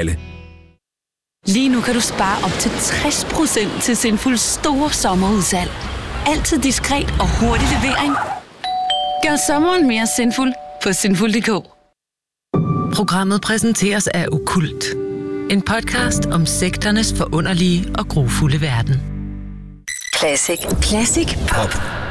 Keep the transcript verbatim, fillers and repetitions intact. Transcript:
alle. Lige nu kan du spare op til tres procent til Sinfuls store sommerudsalg. Altid diskret og hurtig levering. Gør sommeren mere sinful på sinful punktum d k. Programmet præsenteres af Okkult. En podcast om sekternes forunderlige og grufulde verden. Classic. Classic Pop.